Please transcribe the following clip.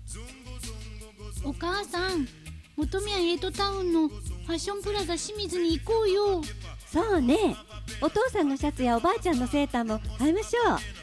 お母さん、元宮エイトタウンのファッションプラザ清水に行こうよ。 そうね、お父さんのシャツやおばあちゃんのセーターも買いましょう。